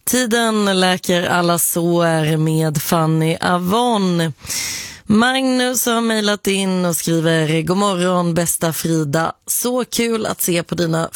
Tiden läker alla sår med Fanny Avon. Magnus har mejlat in och skriver: God morgon bästa Frida, så kul att se på dina